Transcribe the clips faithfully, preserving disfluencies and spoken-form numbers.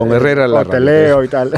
Con Herrera en la o te leo y tal.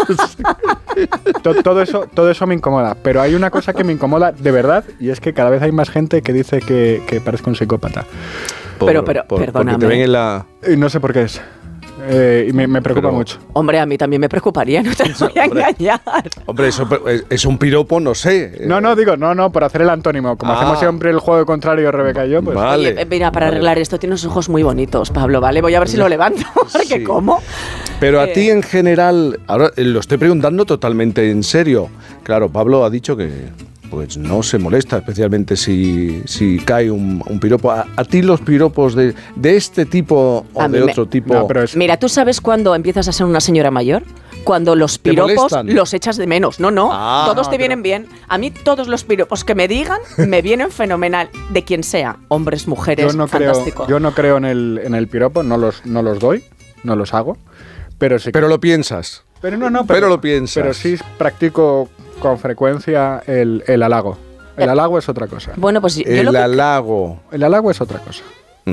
todo, todo, eso, todo eso me incomoda. Pero hay una cosa que me incomoda de verdad, y es que cada vez hay más gente que dice que, que parezco un psicópata. Por, pero, pero, por, perdóname. Porque te ven en la... Y no sé por qué es. Eh, y me, me preocupa pero, mucho. Hombre, a mí también me preocuparía, no te voy a hombre, engañar. Hombre, eso es un piropo, no sé. No, no, digo, no, no, por hacer el antónimo. Como ah, hacemos siempre el juego contrario, Rebeca y yo, pues... Vale. Oye, mira, para vale. arreglar esto, tienes ojos muy bonitos, Pablo, ¿vale? Voy a ver si lo levanto, porque sí. ¿Cómo? Pero a eh. ti en general, ahora lo estoy preguntando totalmente en serio. Claro, Pablo ha dicho que... pues no se molesta, especialmente si, si cae un, un piropo. A, a ti los piropos de, de este tipo o a de otro me, tipo... No, pero es... Mira, ¿tú sabes cuándo empiezas a ser una señora mayor? Cuando los piropos los echas de menos. No, no, ah, todos te pero... vienen bien. A mí todos los piropos que me digan me vienen fenomenal, de quien sea. Hombres, mujeres, yo no fantástico. Creo, yo no creo en el, en el piropo, no los, no los doy, no los hago. Pero sí. Pero lo piensas. Pero no, no. Pero, pero lo piensas. Pero sí practico con frecuencia el, el halago. El halago es otra cosa. Bueno, pues yo el lo que... halago. El halago es otra cosa.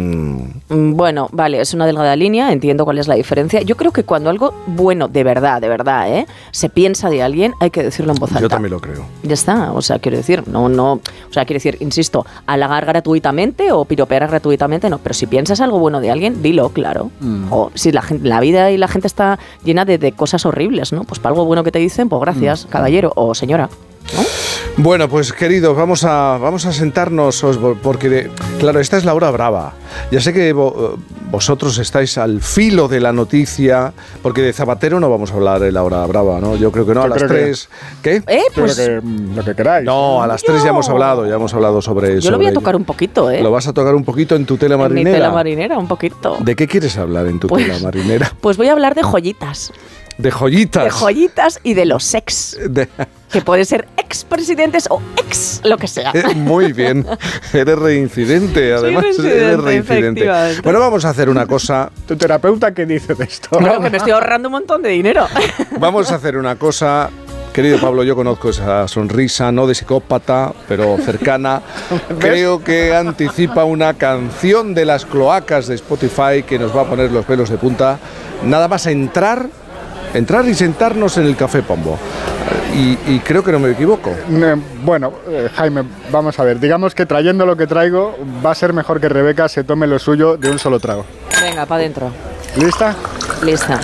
Mm. Bueno, vale, es una delgada línea, entiendo cuál es la diferencia. Yo creo que cuando algo bueno, de verdad, de verdad, ¿eh? se piensa de alguien, hay que decirlo en voz alta. Yo también lo creo. Ya está, o sea, quiero decir, no, no, o sea, quiero decir, insisto, halagar gratuitamente o piropear gratuitamente, no, pero si piensas algo bueno de alguien, dilo, claro. Mm. O si la gente, la vida y la gente está llena de, de cosas horribles, ¿no? Pues para algo bueno que te dicen, pues gracias, mm. caballero o señora, ¿no? Bueno, pues queridos, vamos a, vamos a sentarnos, porque, de, claro, esta es la hora brava. Ya sé que vo, vosotros estáis al filo de la noticia, porque de Zapatero no vamos a hablar en la hora brava, ¿no? Yo creo que no, Yo a las tres... Que, ¿Qué? Eh, pues... que, lo que queráis. No, a las tres ya hemos hablado, ya hemos hablado sobre eso. Yo lo voy a tocar un poquito, ¿eh? Lo vas a tocar un poquito en tu tela marinera. En mi tela marinera, un poquito. ¿De qué quieres hablar en tu pues, tela marinera? Pues voy a hablar de joyitas. De joyitas. De joyitas y de los ex. De... Que pueden ser expresidentes o ex lo que sea. Muy bien. Eres reincidente, además. Sí, reincidente, eres reincidente. Bueno, vamos a hacer una cosa. ¿Tu terapeuta qué dice de esto? Bueno, que me estoy ahorrando un montón de dinero. Vamos a hacer una cosa. Querido Pablo, yo conozco esa sonrisa, no de psicópata, pero cercana. Creo que anticipa una canción de las cloacas de Spotify que nos va a poner los pelos de punta. Nada más entrar, entrar y sentarnos en el Café Pombo. Y, y creo que no me equivoco. Eh, bueno, eh, Jaime, vamos a ver. Digamos que trayendo lo que traigo, va a ser mejor que Rebeca se tome lo suyo de un solo trago. Venga, para adentro. ¿Lista? Lista.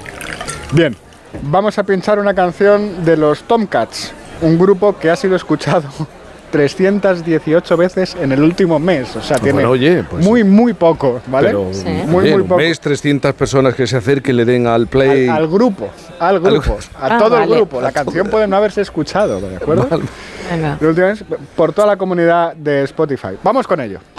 Bien. Vamos a pinchar una canción de los Tomcats, un grupo que ha sido escuchado trescientas dieciocho veces en el último mes. O sea, tiene bueno, oye, pues, muy, muy poco, ¿vale? Pero, sí. Muy, bien, muy poco. Un mes, trescientas personas que se acerquen, le den al play. Al, al grupo, al grupo, al... a ah, todo vale. el grupo. La canción puede no haberse escuchado, ¿de acuerdo? Vale. Venga. De última vez, por toda la comunidad de Spotify. Vamos con ello.